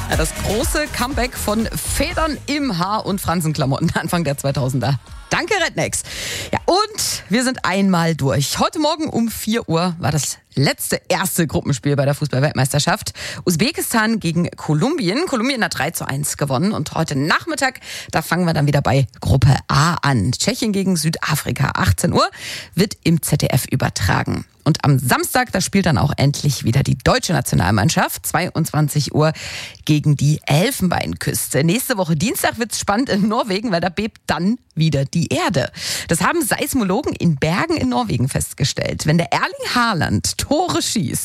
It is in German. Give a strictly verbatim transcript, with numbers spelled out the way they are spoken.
Ja, das große Comeback von Federn im Haar und Fransenklamotten Anfang der zweitausender. Danke, Rednecks. Ja, und wir sind einmal durch. Heute Morgen um vier Uhr war das letzte erste Gruppenspiel bei der Fußball-Weltmeisterschaft. Usbekistan gegen Kolumbien. Kolumbien hat drei zu eins gewonnen. Und heute Nachmittag, da fangen wir dann wieder bei Gruppe A an. Tschechien gegen Südafrika. achtzehn Uhr wird im Z D F übertragen. Und am Samstag, da spielt dann auch endlich wieder die deutsche Nationalmannschaft. zweiundzwanzig Uhr gegen die Elfenbeinküste. Nächste Woche Dienstag wird's spannend in Norwegen, weil da bebt dann wieder die Erde. Das haben Seismologen in Bergen in Norwegen festgestellt. Wenn der Erling Haaland Tore schießt,